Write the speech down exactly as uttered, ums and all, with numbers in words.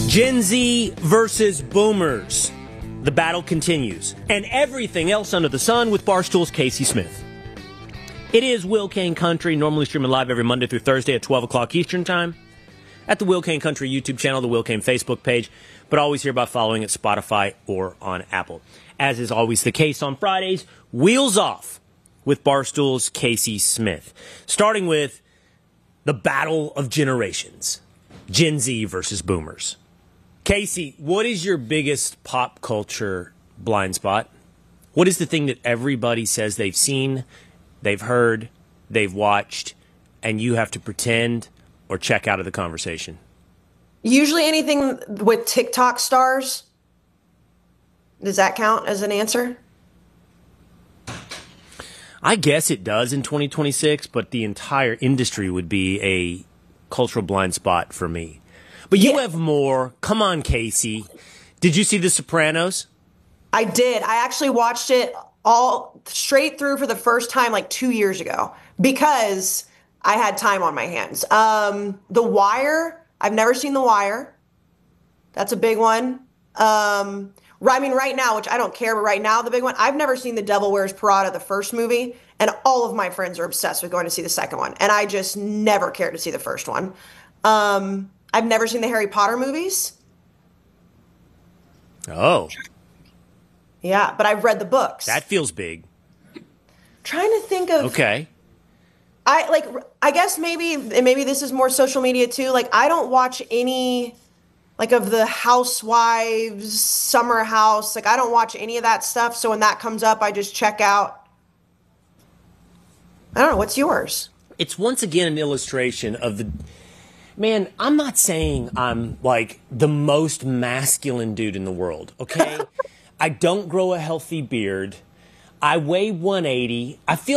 Gen Z versus boomers. The battle continues. And everything else under the sun with Barstool's Casey Smith. It is Will Kane Country, normally streaming live every Monday through Thursday at twelve o'clock Eastern Time at the Will Kane Country YouTube channel, the Will Kane Facebook page, but always here by following at Spotify or on Apple. As is always the case on Fridays, Wheels Off with Barstool's Casey Smith. Starting with the battle of generations, Gen Z versus boomers. Casey, what is your biggest pop culture blind spot? What is the thing that everybody says they've seen, they've heard, they've watched, and you have to pretend or check out of the conversation? Usually anything with TikTok stars. Does that count as an answer? I guess it does in twenty twenty-six, but the entire industry would be a cultural blind spot for me. But you yeah. have more. Come on, Casey. Did you see The Sopranos? I did. I actually watched it all straight through for the first time like two years ago because I had time on my hands. Um, The Wire. I've never seen The Wire. That's a big one. Um, I mean, right now, which I don't care, but right now, the big one, I've never seen The Devil Wears Prada, the first movie, and all of my friends are obsessed with going to see the second one, and I just never cared to see the first one. Um, I've never seen the Harry Potter movies. Oh. Yeah, but I've read the books. That feels big. Trying to think of... Okay. I, like, I guess maybe, and maybe this is more social media, too. Like, I don't watch any... like of the Housewives, Summer House, like I don't watch any of that stuff. So when that comes up, I just check out. I don't know. What's yours? It's once again an illustration of the, man, I'm not saying I'm like the most masculine dude in the world. Okay. I don't grow a healthy beard. I weigh one eighty. I feel